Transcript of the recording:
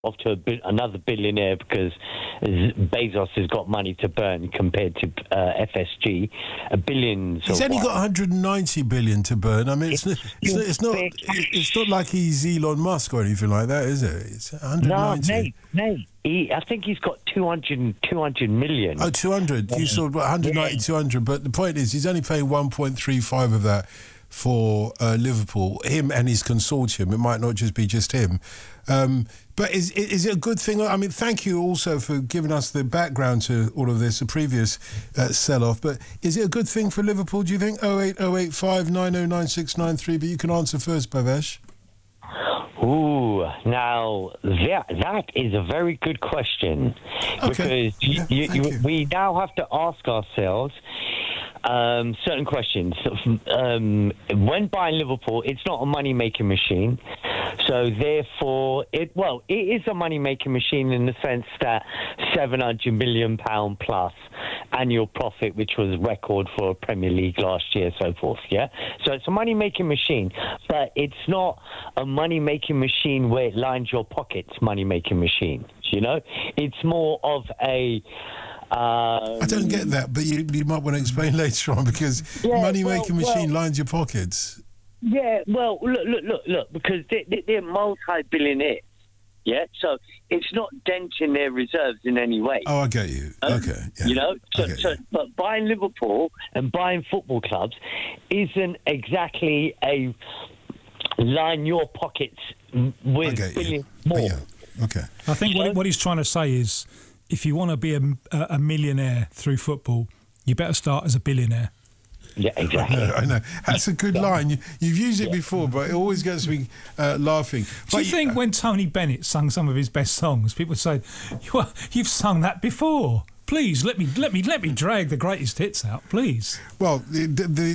off to another billionaire because Bezos has got money to burn compared to FSG. Billions. He's only got 190 billion to burn. I mean, it's not like he's Elon Musk or anything like that, is it? It's 190. No, mate. I think he's got 200 million. Oh, 200. You saw 190, 200. But the point is, he's only paying 1.35 of that for Liverpool, him and his consortium. It might not just be just him. But is it a good thing? I mean, thank you also for giving us the background to all of this, the previous sell-off. But is it a good thing for Liverpool, do you think? 08085 909693. But you can answer first, Bhavesh. Ooh, now that is a very good question. Okay. Because we now have to ask ourselves certain questions. When buying Liverpool, it's not a money-making machine. So therefore, it is a money-making machine in the sense that £700 million plus annual profit, which was record for Premier League last year, so forth. Yeah. So it's a money-making machine, but it's not a money-making machine where it lines your pockets. Money-making machine. You know, it's more of a. I don't get that, but you might want to explain later on because money-making machine lines your pockets. Yeah, well, look, because they're multi-billionaires, yeah? So it's not denting their reserves in any way. Oh, I get you. Okay. Yeah. You know? But buying Liverpool and buying football clubs isn't exactly a line your pockets with billions more. Yeah. Okay. I think what he's trying to say is if you want to be a millionaire through football, you better start as a billionaire. Yeah, exactly. I know. That's a good line. You've used it before, but it always gets me laughing. Do you think when Tony Bennett sung some of his best songs, people say, "You've sung that before. Please let me drag the greatest hits out, please." Well, the